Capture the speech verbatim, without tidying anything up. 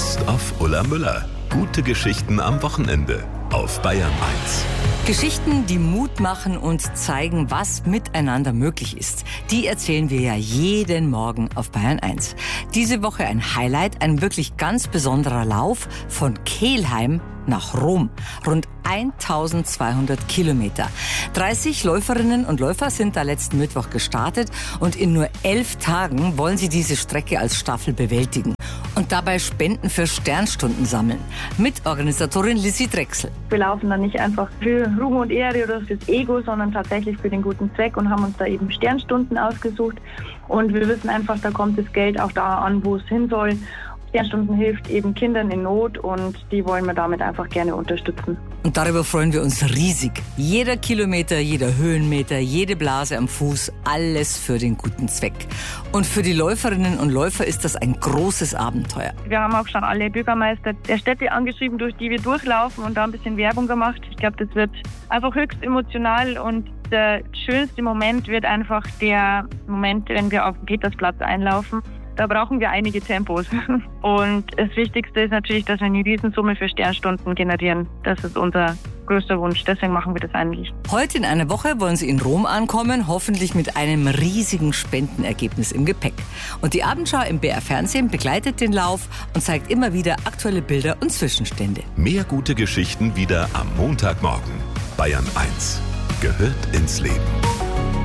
Best of Ulla Müller. Gute Geschichten am Wochenende auf Bayern eins. Geschichten, die Mut machen und zeigen, was miteinander möglich ist. Die erzählen wir ja jeden Morgen auf Bayern eins. Diese Woche ein Highlight, ein wirklich ganz besonderer Lauf von Kelheim nach Rom. Rund eintausendzweihundert Kilometer. dreißig Läuferinnen und Läufer sind da letzten Mittwoch gestartet und in nur elf Tagen wollen sie diese Strecke als Staffel bewältigen und dabei Spenden für Sternstunden sammeln. Mitorganisatorin Lissy Drechsel. Wir laufen da nicht einfach für Ruhm und Ehre oder fürs Ego, sondern tatsächlich für den guten Zweck und haben uns da eben Sternstunden ausgesucht. Und wir wissen einfach, da kommt das Geld auch da an, wo es hin soll. Sternstunden hilft eben Kindern in Not und die wollen wir damit einfach gerne unterstützen. Und darüber freuen wir uns riesig. Jeder Kilometer, jeder Höhenmeter, jede Blase am Fuß, alles für den guten Zweck. Und für die Läuferinnen und Läufer ist das ein großes Abenteuer. Wir haben auch schon alle Bürgermeister der Städte angeschrieben, durch die wir durchlaufen und da ein bisschen Werbung gemacht. Ich glaube, das wird einfach höchst emotional und der schönste Moment wird einfach der Moment, wenn wir auf den Petersplatz einlaufen. Da brauchen wir einige Tempos. Und das Wichtigste ist natürlich, dass wir eine Riesensumme für Sternstunden generieren. Das ist unser größter Wunsch. Deswegen machen wir das eigentlich. Heute in einer Woche wollen sie in Rom ankommen, hoffentlich mit einem riesigen Spendenergebnis im Gepäck. Und die Abendschau im B R Fernsehen begleitet den Lauf und zeigt immer wieder aktuelle Bilder und Zwischenstände. Mehr gute Geschichten wieder am Montagmorgen. Bayern eins gehört ins Leben.